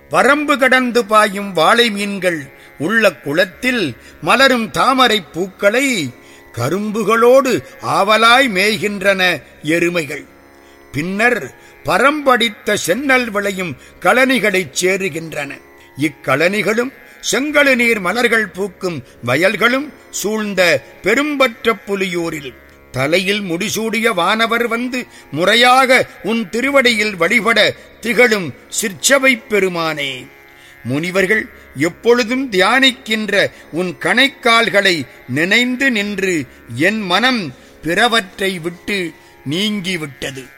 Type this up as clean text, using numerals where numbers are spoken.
வரம்பு கடந்து பாயும் வாளை மீன்கள் உள்ள குளத்தில் மலரும் தாமரை பூக்களை கரும்புகளோடு ஆவலாய் மேய்கின்றன எருமைகள். பின்னர் பரம்படித்த சென்னல் விளையும் கழனிகளைச் சேருகின்றன. இக்கழனிகளும் செங்கழு நீர் மலர்கள் பூக்கும் வயல்களும் சூழ்ந்த பெரும்பற்ற புலியூரில் தலையில் முடிசூடிய வானவர் வந்து முறையாக உன் திருவடியில் வழிபட திகழும் சிற்சபைப் பெருமானே, முனிவர்கள் எப்பொழுதும் தியானிக்கின்ற உன் கணைக்கால்களை நினைந்து நின்று என் மனம் பிறவற்றை விட்டு நீங்கிவிட்டது.